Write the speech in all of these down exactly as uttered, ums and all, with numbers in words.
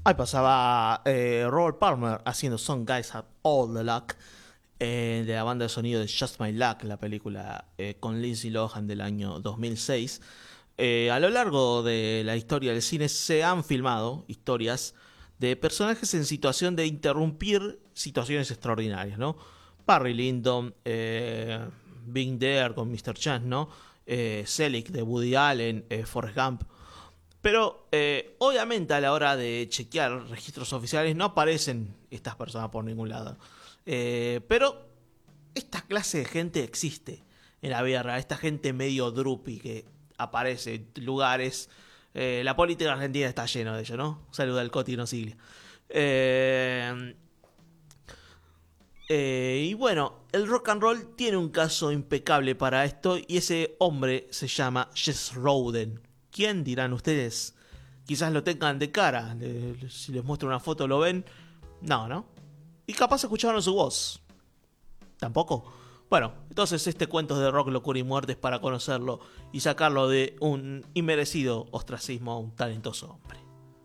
Ahí pasaba eh, Robert Palmer haciendo Some Guys Have All the Luck, eh, de la banda de sonido de Just My Luck, la película eh, con Lindsay Lohan del año dos mil seis. Eh, a lo largo de la historia del cine se han filmado historias de personajes en situación de interrumpir situaciones extraordinarias, ¿no? Barry Lyndon, eh, Being There con mister Chance, ¿no? Eh, Selig de Woody Allen, eh, Forrest Gump. Pero eh, obviamente a la hora de chequear registros oficiales no aparecen estas personas por ningún lado. Eh, pero esta clase de gente existe en la vida real. Esta gente medio drupi que aparece en lugares. Eh, la política argentina está llena de ello, ¿no? Saluda al Coti, no Siglia. Eh, eh, y bueno, el rock and roll tiene un caso impecable para esto. Y ese hombre se llama Jess Roden. ¿Quién dirán ustedes? Quizás lo tengan de cara. Le, le, si les muestro una foto lo ven. No, ¿no? Y capaz escucharon su voz. ¿Tampoco? Bueno, entonces este cuento es de rock, locura y muerte es para conocerlo y sacarlo de un inmerecido ostracismo a un talentoso hombre.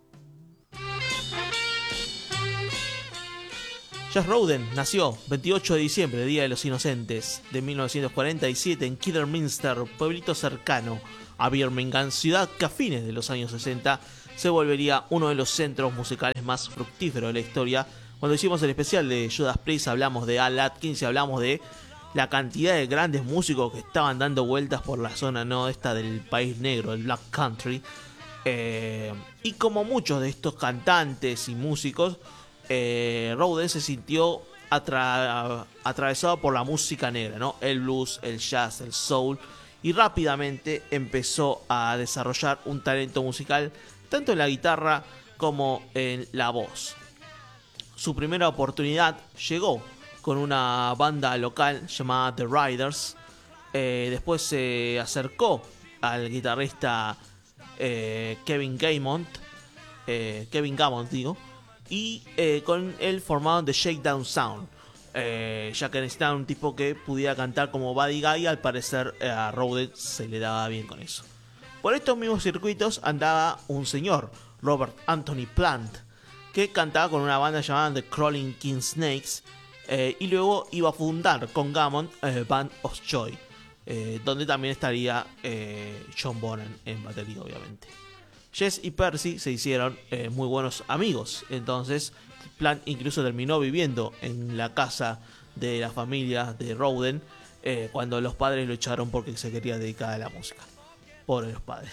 Jess Roden nació veintiocho de diciembre, Día de los Inocentes, de mil novecientos cuarenta y siete en Kidderminster, pueblito cercano a Birmingham, ciudad que a fines de los años sesenta se volvería uno de los centros musicales más fructíferos de la historia. Cuando hicimos el especial de Judas Priest hablamos de Al Atkins y hablamos de la cantidad de grandes músicos que estaban dando vueltas por la zona, ¿no?, esta del país negro, el Black Country. Eh, y como muchos de estos cantantes y músicos, eh, Roden se sintió atra- atravesado por la música negra, ¿no? El blues, el jazz, el soul. Y rápidamente empezó a desarrollar un talento musical tanto en la guitarra como en la voz. Su primera oportunidad llegó con una banda local llamada The Riders. Eh, después se acercó al guitarrista eh, Kevin Gammont, eh, Kevin Gammont digo, y eh, con él formaron The Shakedown Sound, eh, ya que necesitaban un tipo que pudiera cantar como Buddy Guy. Al parecer eh, a Roden se le daba bien con eso. Por estos mismos circuitos andaba un señor, Robert Anthony Plant, que cantaba con una banda llamada The Crawling King Snakes, eh, y luego iba a fundar con Gammon eh, Band of Joy, eh, donde también estaría eh, John Bonham en batería, obviamente. Jess y Percy se hicieron eh, muy buenos amigos, entonces Plant incluso terminó viviendo en la casa de la familia de Roden eh, cuando los padres lo echaron porque se quería dedicar a la música. Pobres los padres.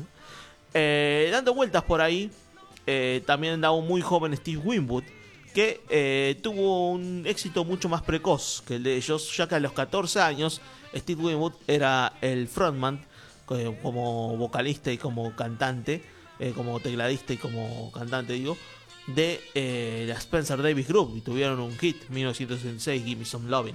eh, dando vueltas por ahí, Eh, también andaba un muy joven Steve Winwood, que eh, tuvo un éxito mucho más precoz que el de ellos, ya que a los catorce años Steve Winwood era el frontman, eh, como vocalista y como cantante, eh, como tecladista y como cantante digo, de eh, la Spencer Davis Group, y tuvieron un hit en mil novecientos sesenta y seis, Give Me Some Lovin'.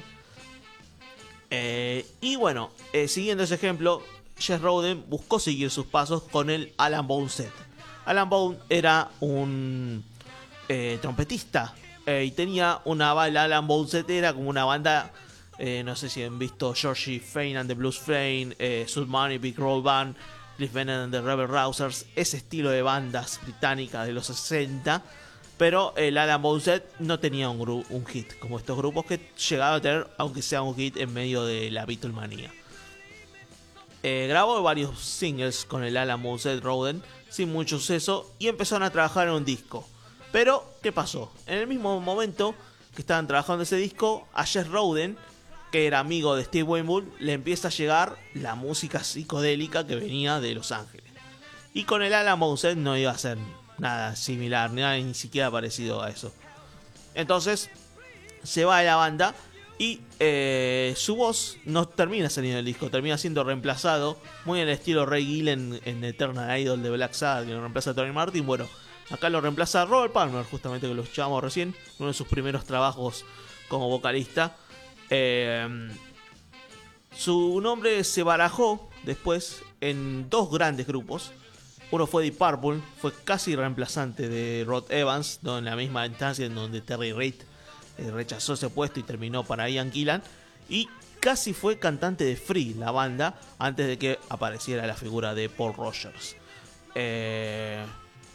Eh, y bueno, eh, siguiendo ese ejemplo, Jess Roden buscó seguir sus pasos con el Alan Bone Set. Alan Bone era un eh, trompetista eh, y tenía una banda. Alan Bone Set era como una banda, eh, no sé si han visto Georgie Fame and the Blues Fame, eh, Sud Money, Big Roll Band, Cliff Bennett and the Rebel Rousers, ese estilo de bandas británicas de los sesenta. Pero el Alan Bone Set no tenía un, gru- un hit como estos grupos que llegaban a tener, aunque sea un hit en medio de la Beatlemanía. Eh, grabó varios singles con el Alan Bone Set Roden sin mucho suceso y empezaron a trabajar en un disco. Pero, ¿qué pasó? En el mismo momento que estaban trabajando en ese disco, a Jess Roden, que era amigo de Steve Winwood, le empieza a llegar la música psicodélica que venía de Los Ángeles. Y con el Alan Bone Set no iba a ser nada similar, nada ni siquiera parecido a eso. Entonces, se va de la banda y eh, su voz no termina saliendo del disco, termina siendo reemplazado, muy en el estilo Ray Gillen en Eternal Idol de Black Sabbath, que lo reemplaza a Tony Martin. Bueno, acá lo reemplaza Robert Palmer, justamente, que lo escuchábamos recién, uno de sus primeros trabajos como vocalista. Eh, su nombre se barajó después en dos grandes grupos. Uno fue Deep Purple, fue casi reemplazante de Rod Evans, ¿no?, en la misma instancia en donde Terry Reid eh, rechazó ese puesto y terminó para Ian Gillan. Y casi fue cantante de Free, la banda, antes de que apareciera la figura de Paul Rogers. Eh,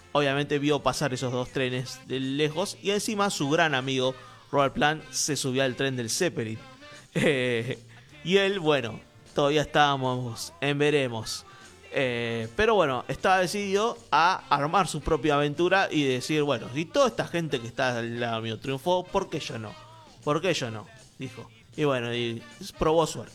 obviamente vio pasar esos dos trenes de lejos y encima su gran amigo Robert Plant se subió al tren del Zeppelin. Eh, y él, bueno, todavía estábamos en veremos. Eh, pero bueno, estaba decidido a armar su propia aventura y decir, bueno, si toda esta gente que está al lado mío triunfó, ¿por qué yo no? ¿Por qué yo no? Dijo. Y bueno, y probó suerte.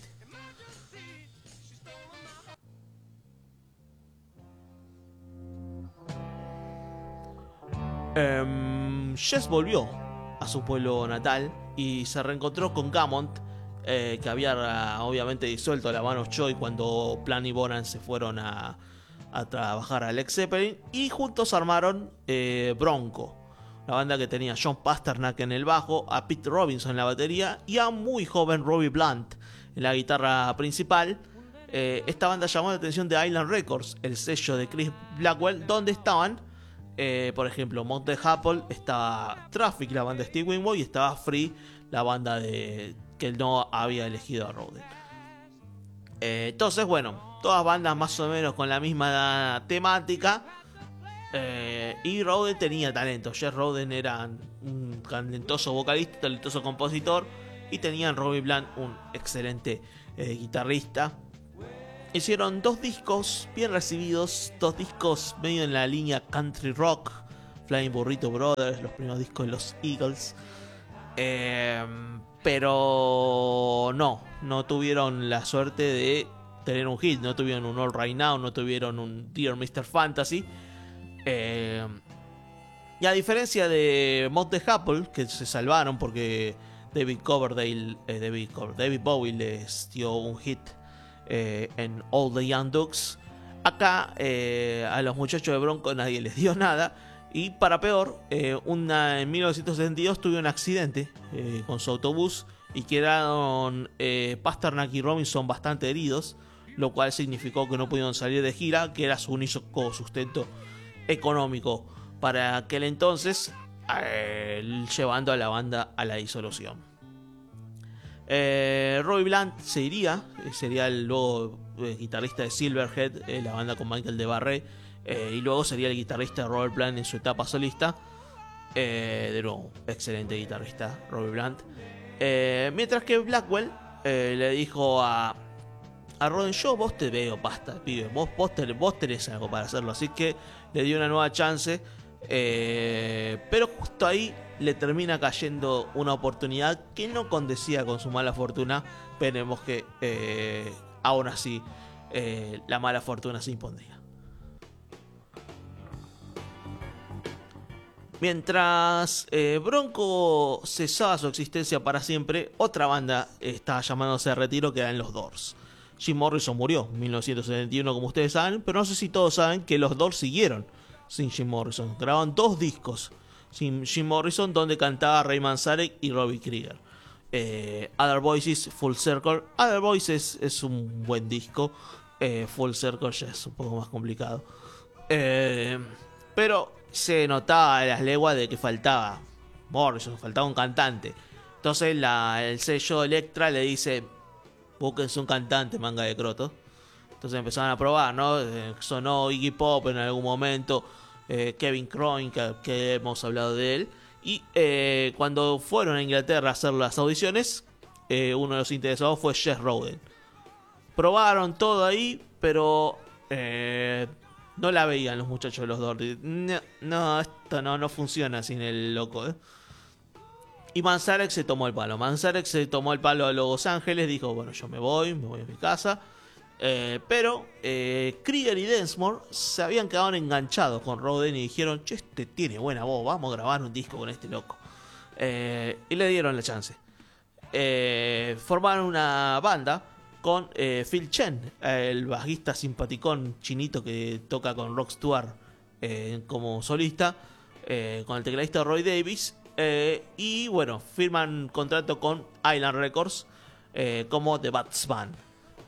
Um, Jess volvió a su pueblo natal y se reencontró con Gammond, eh, que había obviamente disuelto la mano Choi cuando Plan y Bonham se fueron a, a trabajar a Led Zeppelin, y juntos armaron eh, Bronco, la banda que tenía a John Pasternak en el bajo, a Pete Robinson en la batería y a muy joven Robbie Blunt en la guitarra principal. Eh, esta banda llamó la atención de Island Records, el sello de Chris Blackwell, donde estaban Eh, por ejemplo, Monte Apple, estaba Traffic, la banda de Steve Winwood, y estaba Free, la banda de que él no había elegido a Roden. Eh, entonces, bueno, todas bandas más o menos con la misma temática. Eh, y Roden tenía talento. Jess Roden era un talentoso vocalista, talentoso compositor, y tenían Robbie Blunt, un excelente eh, guitarrista. Hicieron dos discos bien recibidos, dos discos medio en la línea country rock, Flying Burrito Brothers, los primeros discos de los Eagles. Eh, pero no, no tuvieron la suerte de tener un hit, no tuvieron un All Right Now, no tuvieron un Dear mister Fantasy. Eh, y a diferencia de Monte Apple, que se salvaron porque David Coverdale, eh, David, David Bowie les dio un hit Eh, en All the Young Ducks. Acá eh, a los muchachos de Bronco nadie les dio nada. Y para peor, eh, una, en mil novecientos setenta y dos tuvo un accidente eh, con su autobús y quedaron eh, Pasternak y Robinson bastante heridos, lo cual significó que no pudieron salir de gira, que era su único sustento económico para aquel entonces, eh, llevando a la banda a la disolución. Eh, Robbie Blunt se iría, sería el luego eh, guitarrista de Silverhead, eh, la banda con Michael DeBarré, eh, y luego sería el guitarrista de Robert Plant en su etapa solista. Eh, de nuevo, excelente guitarrista Robbie Blunt. Eh, mientras que Blackwell eh, le dijo a, a Roden: yo vos te veo, pasta, pibe, vos, vos, tenés, vos tenés algo para hacerlo. Así que le dio una nueva chance. Eh, pero justo ahí le termina cayendo una oportunidad que no condecía con su mala fortuna. Veremos que eh, aún así eh, la mala fortuna se impondría. Mientras eh, Bronco cesaba su existencia para siempre, otra banda estaba llamándose a retiro, que eran los Doors. Jim Morrison murió en mil novecientos setenta y uno, como ustedes saben, pero no sé si todos saben que los Doors siguieron sin Jim Morrison. Grabaron dos discos sin Jim Morrison, donde cantaba Ray Manzarek y Robbie Krieger. Eh, Other Voices, Full Circle. Other Voices es un buen disco. Eh, Full Circle ya es un poco más complicado. Eh, pero se notaba a las leguas de que faltaba Morrison, faltaba un cantante. Entonces la, el sello Elektra le dice: búsquense un cantante, manga de croto. Entonces empezaron a probar, ¿no? Eh, sonó Iggy Pop en algún momento, eh, Kevin Cronin, que, que hemos hablado de él. Y eh, cuando fueron a Inglaterra a hacer las audiciones, eh, uno de los interesados fue Jess Roden. Probaron todo ahí, pero eh, no la veían los muchachos de los Doors. No, no, esto no, no funciona sin el loco, ¿eh? Y Manzarek se tomó el palo. Manzarek se tomó el palo a Los Ángeles. Dijo: bueno, yo me voy, me voy a mi casa. Eh, pero eh, Krieger y Densmore se habían quedado enganchados con Roden y dijeron: che, este tiene buena voz, vamos a grabar un disco con este loco. Eh, y le dieron la chance. Eh, formaron una banda con eh, Phil Chen, el bajista simpaticón chinito que toca con Rod Stewart eh, como solista, eh, con el tecladista Roy Davis. Eh, y bueno, firman contrato con Island Records eh, como The Bats Band.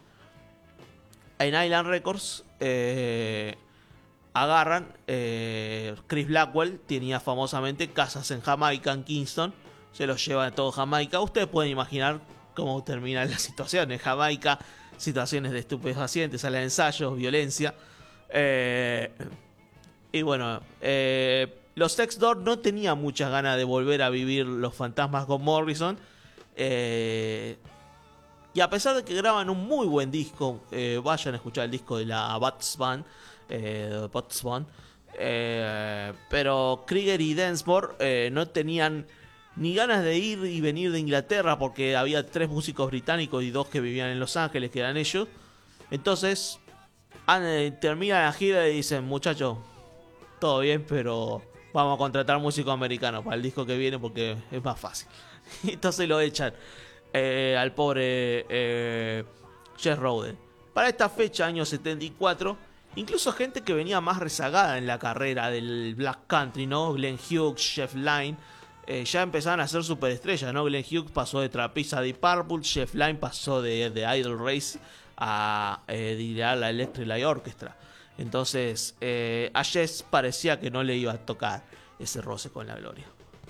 En Island Records eh, agarran eh, Chris Blackwell tenía famosamente casas en Jamaica, en Kingston. Se los lleva a todo Jamaica. Ustedes pueden imaginar cómo termina la situación en Jamaica. Situaciones de estupefacientes, sala de ensayos, violencia. Eh, Y bueno, eh, los Sex Door no tenían muchas ganas de volver a vivir los fantasmas con Morrison. Eh, y a pesar de que graban un muy buen disco, eh, vayan a escuchar el disco de la Bats Band, eh, Bats Band eh, pero Krieger y Densmore eh, no tenían ni ganas de ir y venir de Inglaterra, porque había tres músicos británicos y dos que vivían en Los Ángeles, que eran ellos. Entonces terminan la gira y dicen: muchachos, todo bien, pero vamos a contratar músicos americanos para el disco que viene porque es más fácil. Entonces lo echan eh, al pobre eh, Jess Roden. Para esta fecha, año setenta y cuatro, incluso gente que venía más rezagada en la carrera del Black Country, ¿no? Glenn Hughes, Jeff Lynne, eh, ya empezaban a ser superestrellas, ¿no? Glenn Hughes pasó de trapeza a Deep Purple, Jeff Lynne pasó de, de Idle Race a eh, liderar la Electric Light Orchestra. Entonces eh, a Jess parecía que no le iba a tocar ese roce con la gloria.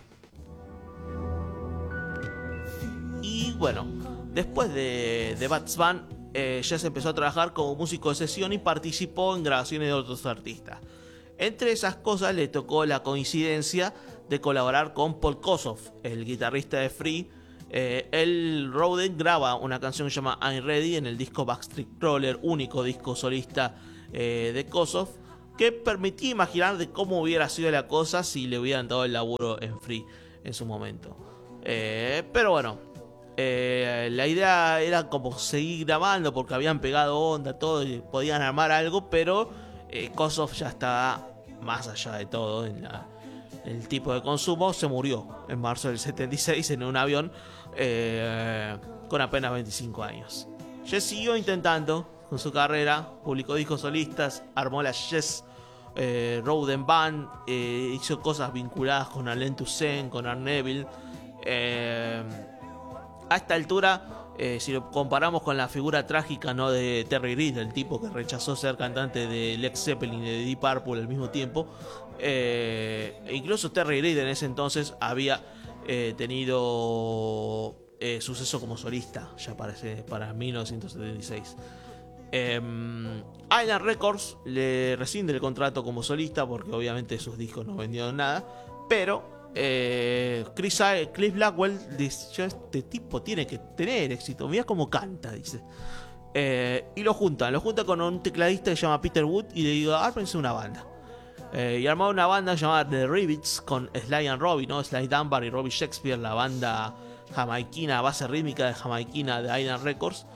Y bueno, después de, de Bats Band, eh, Jess empezó a trabajar como músico de sesión y participó en grabaciones de otros artistas. Entre esas cosas le tocó la coincidencia de colaborar con Paul Kossoff, el guitarrista de Free. Eh, el Roden graba una canción que se llama I'm Ready en el disco Backstreet Crawler, único disco solista eh, de Kossoff, que permitía imaginar de cómo hubiera sido la cosa si le hubieran dado el laburo en Free en su momento. Eh, pero bueno, eh, la idea era como seguir grabando porque habían pegado onda, todo, y podían armar algo, pero eh, Kossoff ya estaba más allá de todo en la, el tipo de consumo. Se murió en marzo del setenta y seis en un avión eh, con apenas veinticinco años. Jess siguió intentando con su carrera, publicó discos solistas, armó la Jess eh, Roden Band, eh, hizo cosas vinculadas con Alain Toussaint, con Art Neville. Eh, a esta altura, eh, si lo comparamos con la figura trágica, ¿no?, de Terry Reid, el tipo que rechazó ser cantante de Led Zeppelin y de Deep Purple al mismo tiempo, eh, incluso Terry Reid en ese entonces había eh, tenido eh, suceso como solista ya para, ese, para mil novecientos setenta y seis. Eh, Island Records le rescinde el contrato como solista porque obviamente sus discos no vendieron nada, pero eh, Chris, Cliff Blackwell dice: este tipo tiene que tener éxito, mira cómo canta, dice. Eh, y lo juntan, lo juntan con un tecladista que se llama Peter Wood y le digo: ármense una banda. Eh, y armaron una banda llamada The Rivets con Sly and Robbie, ¿no? Sly Dunbar y Robbie Shakespeare, la banda jamaiquina, base rítmica de jamaiquina de Island Records.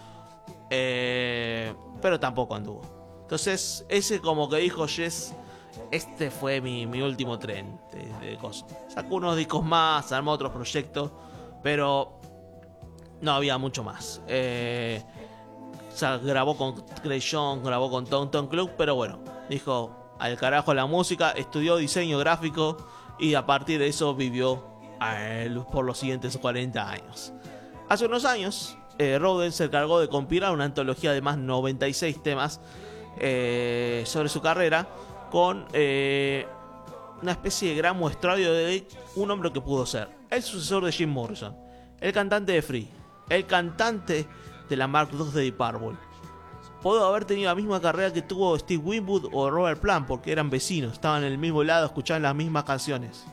Eh, pero tampoco anduvo. Entonces ese como que dijo Jess: este fue mi, mi último tren de, de cosas. Sacó unos discos más, armó otros proyectos, pero no había mucho más. Eh, o sea, grabó con Grey Jones, grabó con Tom Tom Club, pero bueno, dijo: al carajo la música, estudió diseño gráfico y a partir de eso vivió eh, por los siguientes cuarenta años. Hace unos años, eh, Roden se encargó de compilar una antología de más noventa y seis temas eh, sobre su carrera, con eh, una especie de gran muestrario de un hombre que pudo ser el sucesor de Jim Morrison, el cantante de Free, el cantante de la Mark dos de Deep Purple. Pudo haber tenido la misma carrera que tuvo Steve Winwood o Robert Plant, porque eran vecinos, estaban en el mismo lado, escuchaban las mismas canciones.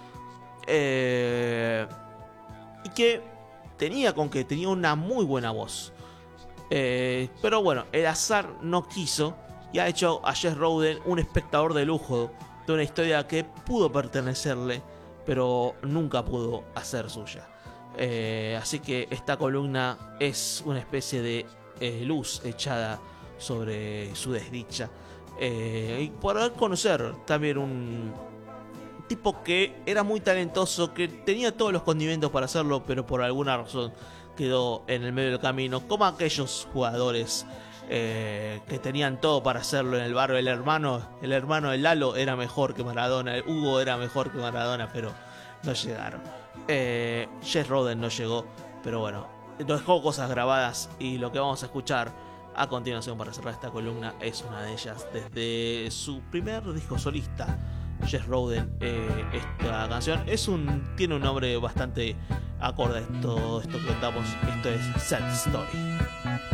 Eh, y que tenía con que tenía una muy buena voz. Eh, pero bueno, el azar no quiso y ha hecho a Jess Roden un espectador de lujo de una historia que pudo pertenecerle, pero nunca pudo hacer suya. Eh, así que esta columna es una especie de eh, luz echada sobre su desdicha. Eh, y poder conocer también un tipo que era muy talentoso, que tenía todos los condimentos para hacerlo, pero por alguna razón quedó en el medio del camino, como aquellos jugadores Eh, que tenían todo para hacerlo en el barrio. El hermano, el hermano de Lalo era mejor que Maradona, el Hugo era mejor que Maradona, pero no llegaron. Eh, Jess Roden no llegó, pero bueno, nos dejó cosas grabadas y lo que vamos a escuchar a continuación para cerrar esta columna es una de ellas. Desde su primer disco solista, Jess Roden, eh, esta canción es un, tiene un nombre bastante acorde a todo esto que contamos. Esto es Sad Story.